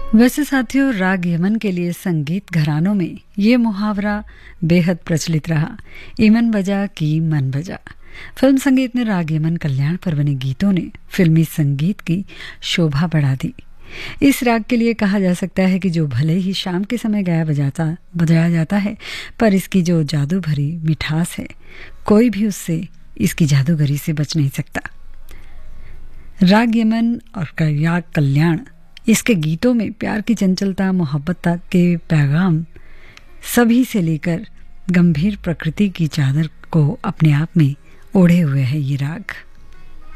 वैसे साथियों, राग यमन के लिए संगीत घरानों में ये मुहावरा बेहद प्रचलित रहा। ईमन बजा की मन बजा। फिल्म संगीत में राग यमन कल्याण पर बने गीतों ने फिल्मी संगीत की शोभा बढ़ा दी। इस राग के लिए कहा जा सकता है कि जो भले ही शाम के समय बजाया जाता है, पर इसकी जो जादू भरी मिठास है, कोई भी उससे इसकी जादूगरी से बच नहीं सकता। राग यमन और राग कल्याण, इसके गीतों में प्यार की चंचलता, मोहब्बत के पैगाम सभी से लेकर गंभीर प्रकृति की चादर को अपने आप में ओढ़े हुए है ये राग।